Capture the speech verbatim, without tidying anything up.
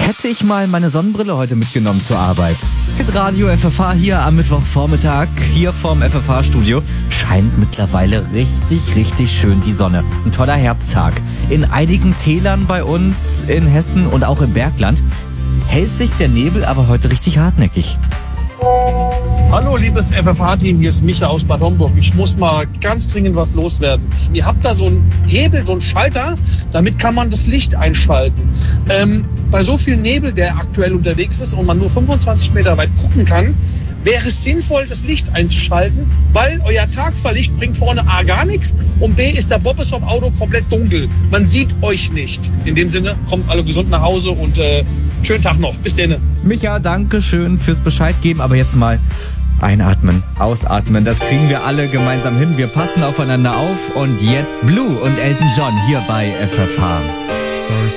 Hätte ich mal meine Sonnenbrille heute mitgenommen zur Arbeit. Hit Radio F F H hier am Mittwochvormittag, hier vorm F F H-Studio. Scheint mittlerweile richtig, richtig schön die Sonne. Ein toller Herbsttag. In einigen Tälern bei uns in Hessen und auch im Bergland hält sich der Nebel aber heute richtig hartnäckig. Hallo liebes F F H-Team, hier ist Micha aus Bad Homburg. Ich muss mal ganz dringend was loswerden. Ihr habt da so einen Hebel, so einen Schalter, damit kann man das Licht einschalten. Ähm, bei so viel Nebel, der aktuell unterwegs ist und man nur fünfundzwanzig Meter weit gucken kann, wäre es sinnvoll, das Licht einzuschalten, weil euer Tagfahrlicht bringt vorne A gar nichts und B ist der Bobbes vom Auto komplett dunkel. Man sieht euch nicht. In dem Sinne, kommt alle gesund nach Hause und äh, schönen Tag noch. Bis dann. Micha, danke schön fürs Bescheid geben, aber jetzt mal einatmen, ausatmen. Das kriegen wir alle gemeinsam hin. Wir passen aufeinander auf und jetzt Blue und Elton John hier bei F F H. Sorry.